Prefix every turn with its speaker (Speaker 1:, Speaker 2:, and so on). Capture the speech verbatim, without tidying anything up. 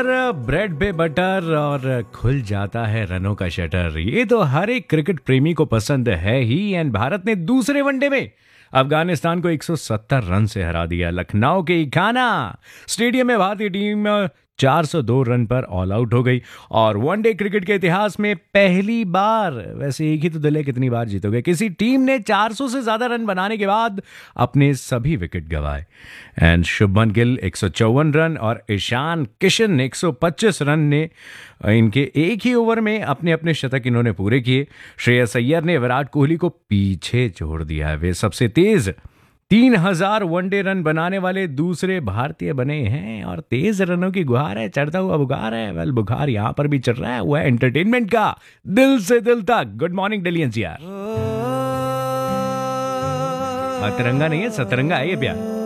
Speaker 1: Bread पे butter और खुल जाता है रनों का शटर। ये तो हर एक क्रिकेट प्रेमी को पसंद है ही। एंड भारत ने दूसरे वनडे में अफगानिस्तान को एक सौ सत्तर रन से हरा दिया। लखनऊ के इखाना स्टेडियम में भारतीय टीम चार सौ दो रन पर ऑल आउट हो गई और वनडे क्रिकेट के इतिहास में पहली बार, वैसे एक ही तो दिल है कितनी बार जीतोगे, किसी टीम ने चार सौ से ज्यादा रन बनाने के बाद अपने सभी विकेट गंवाए। एंड शुभमन गिल एक सौ चौवन रन और ईशान किशन एक सौ पच्चीस रन ने इनके एक ही ओवर में अपने अपने शतक इन्होंने पूरे किए। श्रेयस अय्यर ने विराट कोहली को पीछे छोड़ दिया है। वे सबसे तेज तीन हजार वनडे रन बनाने वाले दूसरे भारतीय बने हैं और तेज रनों की गुहार है, चढ़ता हुआ बुखार है। वेल बुखार यहां पर भी चल रहा है, वो है एंटरटेनमेंट का, दिल से दिल तक। गुड मॉर्निंग डिलियंस यार। तिरंगा नहीं है, सतरंगा है ये प्यार।